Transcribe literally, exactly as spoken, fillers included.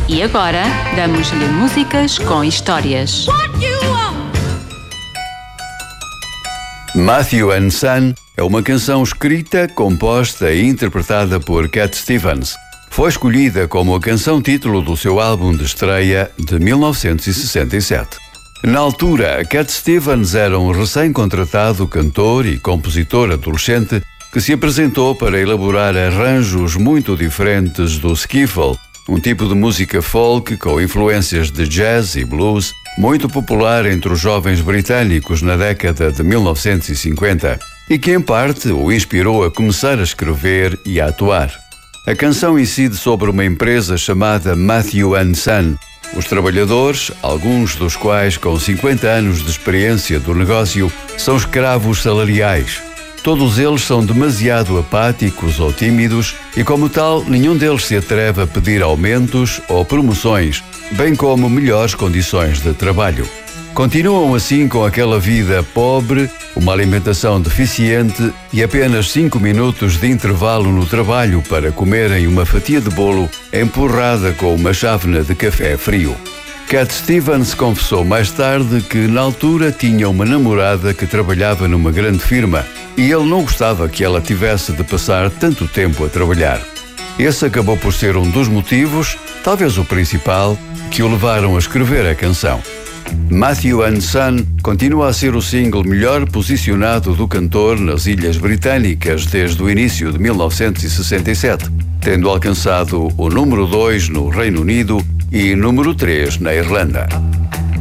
E agora, damos-lhe músicas com histórias. Matthew and Son é uma canção escrita, composta e interpretada por Cat Stevens. Foi escolhida como a canção título do seu álbum de estreia de mil novecentos e sessenta e sete. Na altura, Cat Stevens era um recém-contratado cantor e compositor adolescente que se apresentou para elaborar arranjos muito diferentes do skiffle, um tipo de música folk com influências de jazz e blues, muito popular entre os jovens britânicos na década de mil novecentos e cinquenta, e que em parte o inspirou a começar a escrever e a atuar. A canção incide sobre uma empresa chamada Matthew and Son. Os trabalhadores, alguns dos quais com cinquenta anos de experiência do negócio, são escravos salariais. Todos eles são demasiado apáticos ou tímidos e, como tal, nenhum deles se atreve a pedir aumentos ou promoções, bem como melhores condições de trabalho. Continuam assim com aquela vida pobre, uma alimentação deficiente e apenas cinco minutos de intervalo no trabalho para comerem uma fatia de bolo empurrada com uma chávena de café frio. Cat Stevens confessou mais tarde que, na altura, tinha uma namorada que trabalhava numa grande firma e ele não gostava que ela tivesse de passar tanto tempo a trabalhar. Esse acabou por ser um dos motivos, talvez o principal, que o levaram a escrever a canção. Matthew and Son continua a ser o single melhor posicionado do cantor nas Ilhas Britânicas desde o início de mil novecentos e sessenta e sete, tendo alcançado o número dois no Reino Unido e número três na Irlanda.